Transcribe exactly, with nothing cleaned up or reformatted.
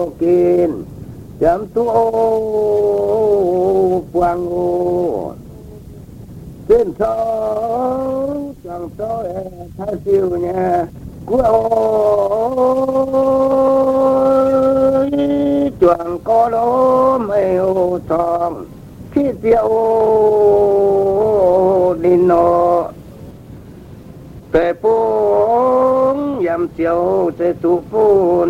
kiên chấm tu quang ô trên sông chẳng tối thay siêu nhà của ôi chuồng có lỗ mây ô thòng khi tiêu đi nọ tề phong yam tiêu tề tu phu